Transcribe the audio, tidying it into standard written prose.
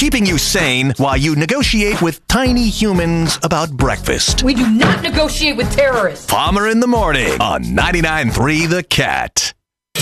keeping you sane while you negotiate with tiny humans about breakfast. We do not negotiate with terrorists. Palmer in the morning on 99.3 The Cat.